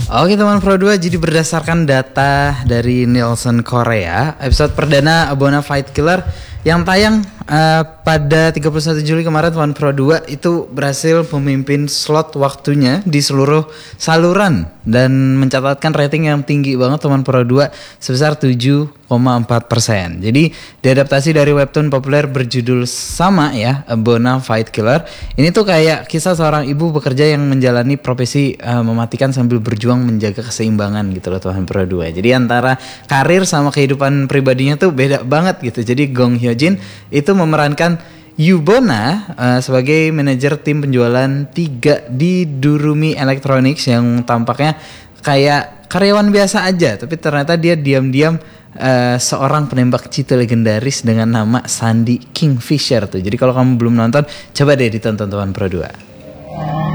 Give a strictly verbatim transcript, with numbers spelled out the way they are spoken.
Oke teman Pro dua, jadi berdasarkan data dari Nielsen Korea, episode perdana Bona Fight Killer yang tayang uh, pada tiga puluh satu Juli kemarin, teman Pro dua itu berhasil memimpin slot waktunya di seluruh saluran dan mencatatkan rating yang tinggi banget teman Pro dua sebesar tujuh koma empat persen. Jadi diadaptasi dari webtoon populer berjudul sama ya, Bona Fight Killer. Ini tuh kayak kisah seorang ibu bekerja yang menjalani profesi uh, mematikan sambil berjuang menjaga keseimbangan gitu loh teman Pro dua. Jadi antara karir sama kehidupan pribadinya tuh beda banget gitu. Jadi Gong Hyo Jin itu memerankan Yubona uh, sebagai manajer tim penjualan tiga di Durumi Electronics yang tampaknya kayak karyawan biasa aja, tapi ternyata dia diam-diam Uh, seorang penembak jitu legendaris dengan nama Sandy Kingfisher tuh. Jadi kalau kamu belum nonton, coba deh ditonton teman Pro dua.